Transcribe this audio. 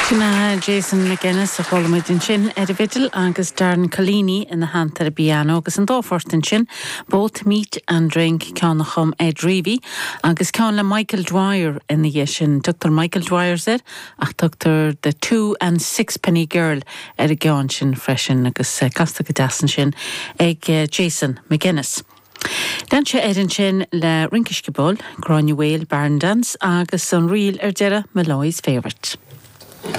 Cna Jason McGuinness a cholamid sin Vidal agus Darren Collini in the hand ar piano agus an dófortin sin both meat and drink ceannachum Rivi agus ceann le Michael Dwyer in the sin Dr. Michael Dwyer said ach Dr. the 2 and 6 penny girl a gean sin freisin agus casta go dasan sin ag Jason McGuinness. Dan se sin le Rinkiskebol, Gráinne Whale, Barn Dance agus an riil deire Malloy's favourite.